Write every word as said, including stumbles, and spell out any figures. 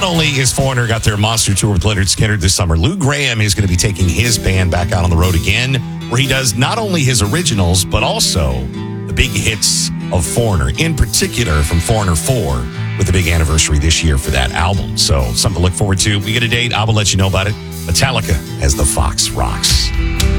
only is Foreigner got their monster tour with Leonard Skinner this summer, Lou Graham is going to be taking his band back out on the road again, where he does not only his originals, but also the big hits of Foreigner, in particular from Foreigner four, with the big anniversary this year for that album. So something to look forward to. We get a date, I will let you know about it. Metallica as the Fox Rocks.